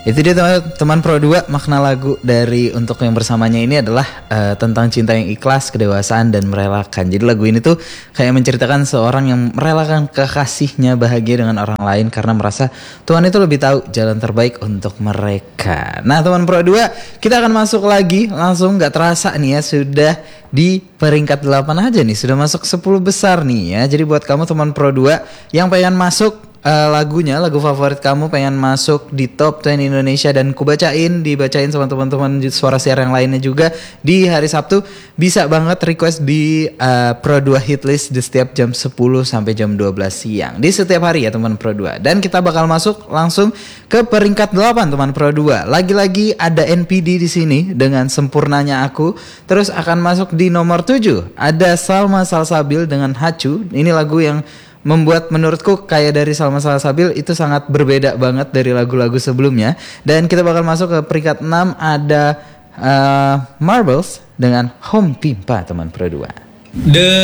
Itu dia teman Pro 2, makna lagu dari Untuk Yang Bersamanya ini adalah tentang cinta yang ikhlas, kedewasaan dan merelakan. Jadi lagu ini tuh kayak menceritakan seorang yang merelakan kekasihnya bahagia dengan orang lain karena merasa Tuhan itu lebih tahu jalan terbaik untuk mereka. Nah teman Pro 2, kita akan masuk lagi langsung, gak terasa nih ya sudah di peringkat 8 aja nih, sudah masuk 10 besar nih ya. Jadi buat kamu teman Pro 2 yang pengen masuk lagu favorit kamu pengen masuk di top 10 Indonesia dan dibacain sama teman-teman suara siar yang lainnya juga di hari Sabtu, bisa banget request di Pro 2 Hitlist di setiap jam 10 sampai jam 12 siang di setiap hari ya teman Pro 2. Dan kita bakal masuk langsung ke peringkat 8 teman Pro 2. Lagi-lagi ada NPD di sini dengan Sempurnanya Aku. Terus akan masuk di nomor 7 ada Salma Salsabil dengan Hacu. Ini lagu yang membuat menurutku kayak dari Salma Salsabil itu sangat berbeda banget dari lagu-lagu sebelumnya. Dan kita bakal masuk ke peringkat 6 ada Marbles dengan Home Pimpa teman Pro 2.